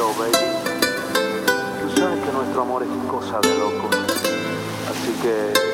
yo, baby. Tú sabes que nuestro amor es cosa de locos. Así que